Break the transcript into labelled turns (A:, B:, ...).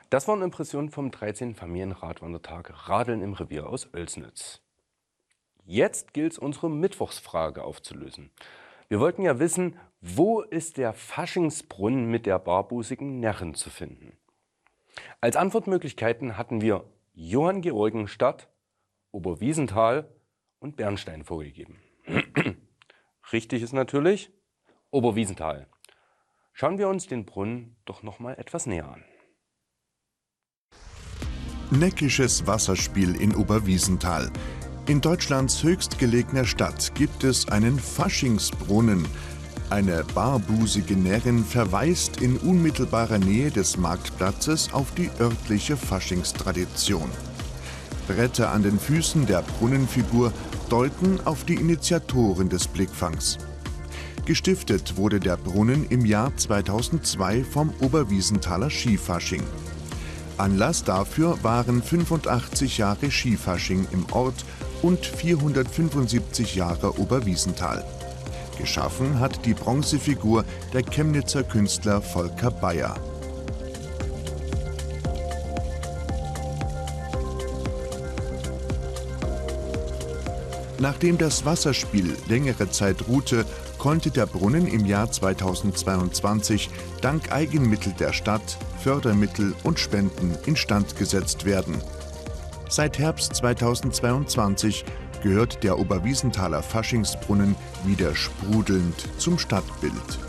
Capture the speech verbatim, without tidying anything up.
A: Das waren Impressionen vom dreizehnten Familienradwandertag Radeln im Revier aus Oelsnitz. Jetzt gilt es, unsere Mittwochsfrage aufzulösen. Wir wollten ja wissen, wo ist der Faschingsbrunnen mit der barbusigen Närrin zu finden? Als Antwortmöglichkeiten hatten wir Johanngeorgenstadt, Oberwiesenthal und Bernstein vorgegeben. Richtig ist natürlich Oberwiesenthal. Schauen wir uns den Brunnen doch noch mal etwas näher an.
B: Neckisches Wasserspiel in Oberwiesenthal. In Deutschlands höchstgelegener Stadt gibt es einen Faschingsbrunnen. Eine barbusige Närrin verweist in unmittelbarer Nähe des Marktplatzes auf die örtliche Faschingstradition. Bretter an den Füßen der Brunnenfigur deuten auf die Initiatoren des Blickfangs. Gestiftet wurde der Brunnen im Jahr zweitausendzwei vom Oberwiesenthaler Skifasching. Anlass dafür waren fünfundachtzig Jahre Skifasching im Ort und vierhundertfünfundsiebzig Jahre Oberwiesenthal. Geschaffen hat die Bronzefigur der Chemnitzer Künstler Volker Bayer. Nachdem das Wasserspiel längere Zeit ruhte, konnte der Brunnen im Jahr zweitausendzweiundzwanzig dank Eigenmittel der Stadt, Fördermittel und Spenden instand gesetzt werden. Seit Herbst zweitausendzweiundzwanzig gehört der Oberwiesenthaler Faschingsbrunnen wieder sprudelnd zum Stadtbild.